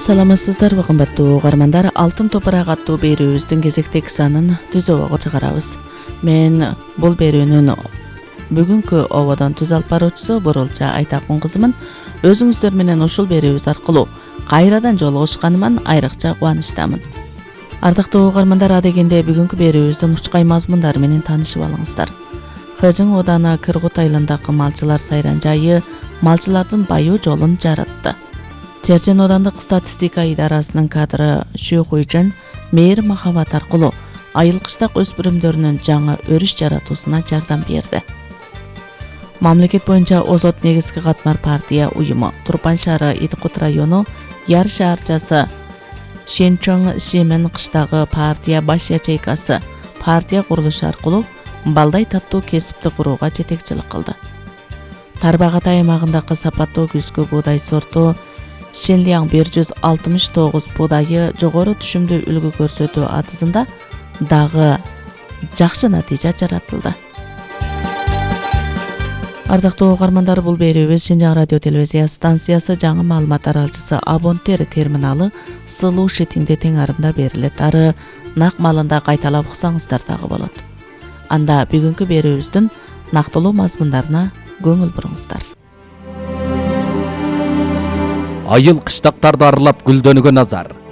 Саламатсыздарбы кымбаттуу угармандар, Алтын топурак аттуу берүүбүздүн кезектеги санын түзөөгө чыгарабыз. Мен бул берүүнүн бүгүнкү ободон түз алып баруучусу Бурулча Айтакун кызымын. Өзүңүздөр менен ушул берүүбүз аркылуу кайрадан жолугушканыман айрыкча кубанычтамын. Ардактуу угармандар, адегенде бүгүнкү берүүбүздүн учкай мазмундары менен таанышып алыңыздар. Хэжин Оданы Кыргыз айылындагы малчылар сайран жайы малчылардын баюу жолун жаратты. Чержен Одандык статистика идарасынын кадры Шүйхуйжан мейир махабат аркылуу айыл кыштак өспүрүмдөрүнүн жаңы өрүш жаратуусуна жардам берди. Мамлекет боюнча озот негизги катмар партия уюму Турпан шаары Идкут району Яр шаарчасы Шенчоң Шемен кыштагы партия баш ячейкасы партия курулушу аркылуу балдай таттуу кесипти курууга жетекчилик кылды. Тарбагат аймагындагы сапаттуу күзгү буудай сорту Шенлияң 169 буудайы жогору түшүмдүү үлгү көрсөтүү атызында дагы жакшы натыйжа жаратылды. Ардактуу угармандар, бул берүүбүз Шинжаң радио телевизия станциясы жаңы маалымат аралчысы Абонтер терминалы Сылуу Шитиңде тең арымда берилет. Ары нак малында кайталап уксаңыздар дагы болот. Анда бүгүнкү берүүбүздүн нактылуу мазмундарына көңүл буруңуздар. Айыл кыштактарды аралап гүлдөнүүгө назар.